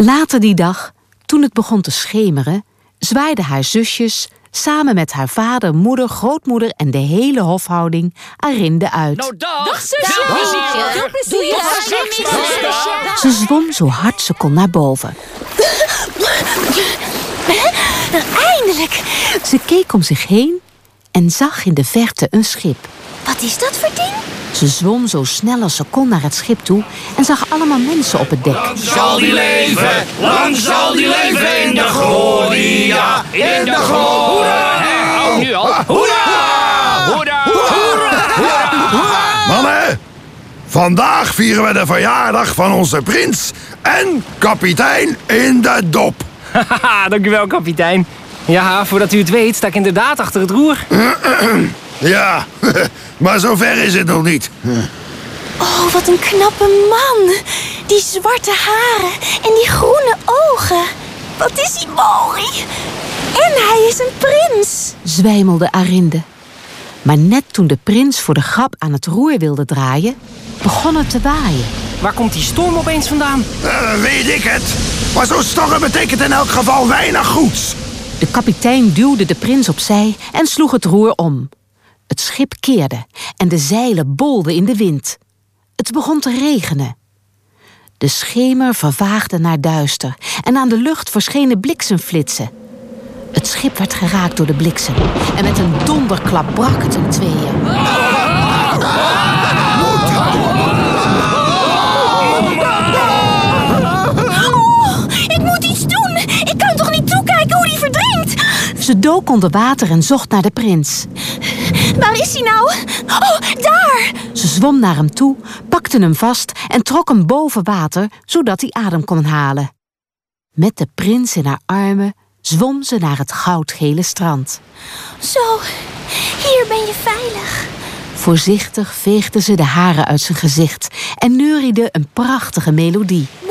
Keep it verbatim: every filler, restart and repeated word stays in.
Later die dag, toen het begon te schemeren, zwaaiden haar zusjes samen met haar vader, moeder, grootmoeder en de hele hofhouding Arinde uit. Nou, dag! Dag, zusje! Veel plezier! Ze zwom zo hard ze kon naar boven. Eindelijk! Ze keek om zich heen en zag in de verte een schip. Wat is dat voor ding? Ze zwom zo snel als ze kon naar het schip toe en zag allemaal mensen op het dek. Lang zal die leven, lang zal die leven in de gloria, in de gloria. Hou nu al. Hoera! Hoera! Hoera! Mannen, vandaag vieren we de verjaardag van onze prins en kapitein in de dop. Haha, dankjewel, kapitein. Ja, voordat u het weet, sta ik inderdaad achter het roer. Ja, maar zover is het nog niet. Oh, wat een knappe man. Die zwarte haren en die groene ogen. Wat is hij mooi. En hij is een prins. Zwijmelde Arinde. Maar net toen de prins voor de grap aan het roer wilde draaien, begon het te waaien. Waar komt die storm opeens vandaan? Uh, weet ik het. Maar zo'n storm betekent in elk geval weinig goeds. De kapitein duwde de prins opzij en sloeg het roer om. Het schip keerde en de zeilen bolden in de wind. Het begon te regenen. De schemer vervaagde naar duister en aan de lucht verschenen bliksemflitsen. Het schip werd geraakt door de bliksem en met een donderklap brak het in tweeën. Oh, ik moet iets doen. Ik kan toch niet toekijken hoe die verdrinkt? Ze dook onder water en zocht naar de prins. Waar is hij nou? Oh, daar! Ze zwom naar hem toe, pakte hem vast en trok hem boven water, zodat hij adem kon halen. Met de prins in haar armen zwom ze naar het goudgele strand. Zo, hier ben je veilig. Voorzichtig veegde ze de haren uit zijn gezicht en neuriede een prachtige melodie.